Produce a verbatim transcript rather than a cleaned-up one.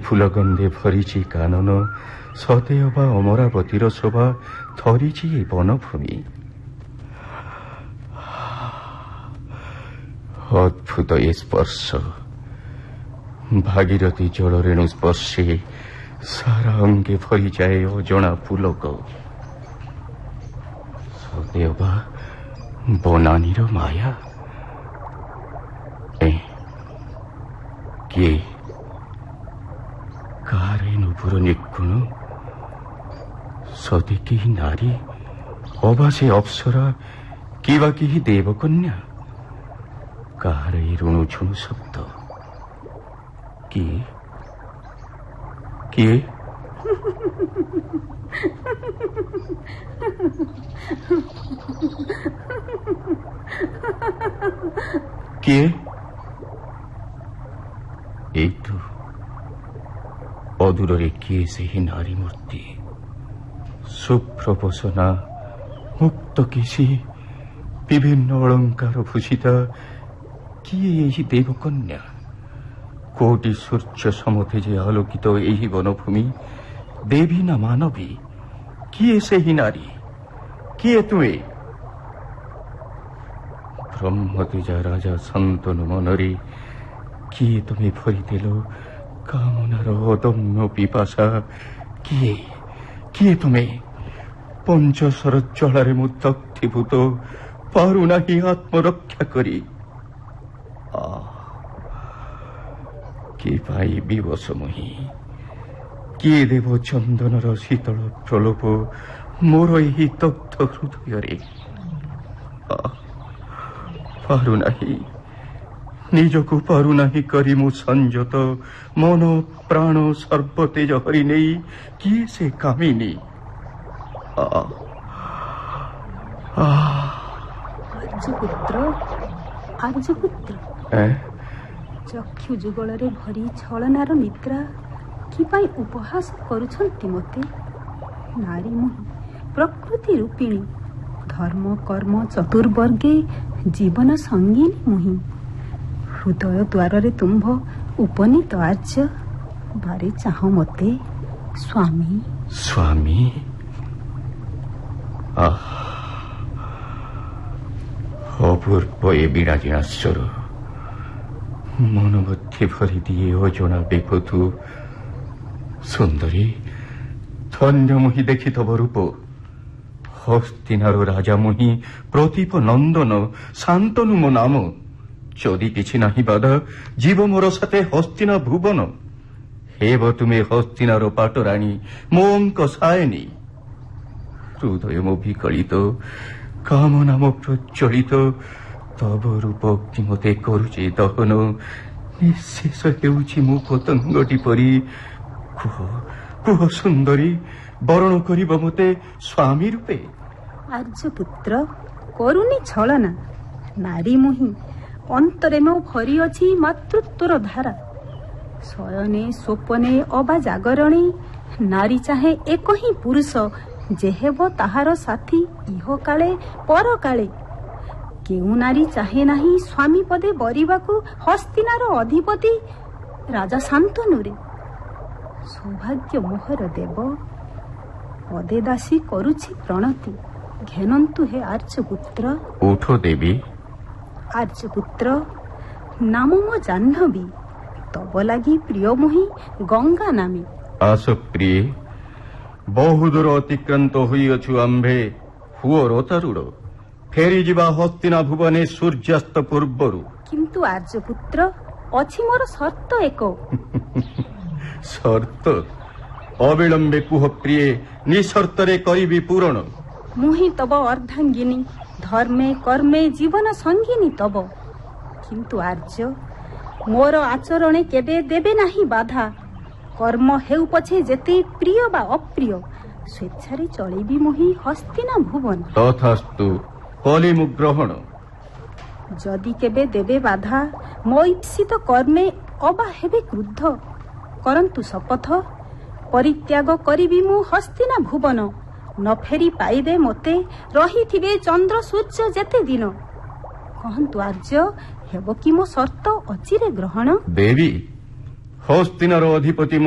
ଫୁଲଗନ୍ଧେ ଭରିଛି କାନନ, ସତେ ଅବା ଅମରାବତୀର ଶୋଭା ଧରିଛି ଏ ବନଭୂମି। ଅଦ୍ଭୁତ ଏ ସ୍ପର୍ଶ, ଭାଗୀରଥୀ ଜଳରେଣୁ ସ୍ପର୍ଶେ ସାରା ଅଙ୍ଗେ ଭରିଯାଏ ଅଜଣା ପୁଲକ। ସତେ ଅବା ବନାନୀର ମାୟା। କିଏ କାହାର ଏ ନୁପୁର ନିକୁଣ? ସତେ କେହି ନାରୀ, ଅବା ସେ ଅପ୍ସରା, କିବା କେହି ଦେବକନ୍ୟା? କାହାର ଏ ରୁଣୁଝୁଣୁ ଶବ୍ଦ? କିଏ କିଏ? କିଏ? এই তো অদূରରେ କିଏ ସେହି ନାରୀ ମୂର୍ତ୍ତି? ଶୁଭ୍ର ବସନା, ମୁକ୍ତ କେଶୀ, ବିଭିନ୍ନ ଅଳଙ୍କାର ଭୂଷିତା। କିଏ ଏହି ଦେବକନ୍ୟା? କୋଟି ସୂର୍ଯ୍ୟ ସମତେ ଯେ ଆଲୋକିତ ଏହି ବନଭୂମି, ଦେବୀ ନା ମାନବୀ? କିଏ ସେହି ନାରୀ? କିଏ ତୁମେ? ବ୍ରହ୍ମତେଜା ରାଜା ଶାନ୍ତନୁ ମନରେ କିଏ ତୁମେ ଭରିଦେଲ କାମନାର ଅଦମ୍ୟ ପିପାସା? କିଏ କିଏ ତୁମେ? ପଞ୍ଚଶର ଜ୍ୱାଳାରେ ମୁଁ ଦଗ୍ଧୀଭୂତ, ପାରୁନାହିଁ ଆତ୍ମରକ୍ଷା କରି। କି ପାଇଁ ବିବଶ ମୁହିଁ? କିଏ ଦେବ ଚନ୍ଦନର ଶୀତଳ ପ୍ରଲୋପ ମୋର ଏହି ଦଗ୍ଧ ହୃଦୟରେ? ପାରୁନାହିଁ, ନିଜକୁ ପାରୁନାହିଁ କରି ମୁଁ ସଂଯତ, ମନ ପ୍ରାଣ ସର୍ବତେଜ ହରି ନେଇ। କିଏ ସେ କାମିନୀ? ଆର୍ଯ୍ୟପୁତ୍ର, ଆର୍ଯ୍ୟପୁତ୍ର, ଚକ୍ଷୁ ଯୁଗଳରେ ଭରି ଛଳନାର ନିଦ୍ରା କି ପାଇଁ ଉପହାସ କରୁଛନ୍ତି ମୋତେ? ନାରୀ ମୁହିଁ, ପ୍ରକୃତି ରୂପିଣୀ, ଧର୍ମ କର୍ମ ଚତୁର୍ବର୍ଗେ ଜୀବନ ସଙ୍ଗିନୀ ମୁହିଁ। ହୃଦୟ ଦ୍ୱାରରେ ତୁମ୍ଭ ଉପନୀତ ଆର୍ଯ୍ୟ, ବାରେ ଚାହଁ ମତେ ସ୍ୱାମୀ। ସ୍ୱାମୀ? ଅପୂର୍ବ ଏ ବିରାଜିଣା ସ୍ୱର, ମନ ମଧ୍ୟରେ ଭରି ଦିଏ ଅଜଣା ବେପଥୁ। ସୁନ୍ଦରୀ, ଧନ୍ୟ ମୁହିଁ ଦେଖି ତବ ରୂପ। ହସ୍ତିନାର ରାଜା ମୁହିଁ, ପ୍ରଦୀପ ନନ୍ଦନ, ଶାନ୍ତନୁ ମୋ ନାମ। ଯଦି କିଛି ନାହିଁ ବାଧା, ଜୀବ ମୋର ସାଥେ ହସ୍ତିନା ଭୁବନ। ହେବ ତୁମେ ହସ୍ତିନାର ପାଟରାଣୀ, ମୋ ଅଙ୍କ ସାୟନୀ। ହୃଦୟ ମୋ ବିକଳିତ, କାମ ନାମ ପ୍ରଜ୍ୱଳିତ, ତବ ରୂପ ଅଗ୍ନି ମତେ କରୁଛି ଦହନ। ନିଃଶେଷ ହେଉଛି ମୁଁ ପତଙ୍ଗଟି ପରି। କୁହ କୁହ ସୁନ୍ଦରୀ, ବରଣ କରିବ ମତେ ସ୍ୱାମୀ ରୂପେ? ଆର୍ଯ୍ୟପୁତ୍ର, କରୁନି ଛଳନା, ନାରୀ ମୁହିଁ, ଅନ୍ତରେ ମୋ ଭରି ଅଛି ମାତୃତ୍ୱର ଧାରା। ଶୟନେ ସ୍ୱପନେ ଅବା ଜାଗରଣେ ନାରୀ ଚାହେଁ ଏକ ହିଁ ପୁରୁଷ, ଯେ ହେବ ତାହାର ସାଥୀ ଇହକାଳେ ପରକାଳେ। କେଉଁ ନାରୀ ଚାହେଁ ନାହିଁ ସ୍ୱାମୀ ପଦେ ବରିବାକୁ ହସ୍ତିନାର ଅଧିପତି ରାଜା ଶାନ୍ତନୁରେ? ସୌଭାଗ୍ୟ ମୋହର ଦେବ, ପଦେ ଦାସୀ କରୁଛି ପ୍ରଣତି। ଘେନନ୍ତୁ ହେ ଆର୍ଯ୍ୟପୁତ୍ର। ଉଠ ଦେବୀ। ଆର୍ଯ୍ୟପୁତ୍ର, ନାମ ମୋ ଜାହ୍ନବୀ, ତବ ଲାଗି ପ୍ରିୟ ମୁହିଁ ଗଙ୍ଗା ନାମୀ। ଆସ ପ୍ରିୟେ, ବହୁ ଦୂର ଅତିକ୍ରାନ୍ତ ହୋଇଅଛୁ ଆମ୍ଭେ। ହୁଅ ରତାରୁଡ଼, ଫେରିଯିବା ହସ୍ତିନା ଭୁବନେ ସୂର୍ଯ୍ୟାସ୍ତ ପୂର୍ବରୁ। କିନ୍ତୁ ଆର୍ଯ୍ୟପୁତ୍ର, ଅଛି ମୋର ସର୍ତ୍ତ ଏକ। ସର୍ତ୍ତ? ଅବିଳମ୍ବେ କୁହ ପ୍ରିୟେ, ନିଃସର୍ତ୍ତରେ କରିବି ପୂରଣ। ମୁହିଁ ତବ ଅର୍ଦ୍ଧାଙ୍ଗିନୀ, ଧର୍ମେ କର୍ମେ ଜୀବନ ସଙ୍ଗିନୀ ତବ। କିନ୍ତୁ ଆର୍ଯ୍ୟ, ମୋର ଆଚରଣେ କେବେ ଦେବେ ନାହିଁ ବାଧା। କର୍ମ ହେଉ ପଛେ ଯେତେ ପ୍ରିୟ ବା ଅପ୍ରିୟ, ସ୍ୱେଚ୍ଛାରେ ଚଳିବି ମୁହିଁ ହସ୍ତିନା ଭୁବନ। ତଥାସ୍ତୁ, କଲି ମୁଁ ଗ୍ରହଣ। ଯଦି କେବେ ଦେବେ ବାଧା, ମୋ ଇପ୍ସିତ କର୍ମେ ଅବା ହେବେ କ୍ରୁଦ୍ଧ। କରନ୍ତୁ ଶପଥ, ପରିତ୍ୟାଗ କରିବି ମୁଁ ହସ୍ତିନା ଭୁବନ। ନ ଫେରି ପାଇବେ ମୋତେ, ରହିଥିବେ ଚନ୍ଦ୍ର ସୂର୍ଯ୍ୟ ଯେତେ ଦିନ। କହନ୍ତୁ ଆର୍ଯ୍ୟ, ହେବ କି ମୋ ସର୍ତ୍ତ ଅଚିରେ ଗ୍ରହଣ? ଦେବୀ, ହସ୍ତିନାର ଅଧିପତି